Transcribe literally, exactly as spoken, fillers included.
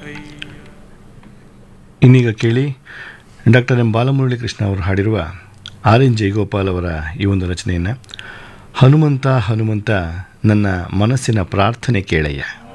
ಇನ್ನೀಗ ಕೇಳಿ doctor M Balamurali Krishna ಅವರು ಹಾಡಿರುವ ಆರ್ ಎನ್ ಜಯಗೋಪಾಲ್ ಅವರ ಈ ಒಂದು ರಚನೆಯನ್ನು. ಹನುಮಂತ ಹನುಮಂತ ನನ್ನ ಮನಸ್ಸಿನ ಪ್ರಾರ್ಥನೆ ಕೇಳಯ್ಯ.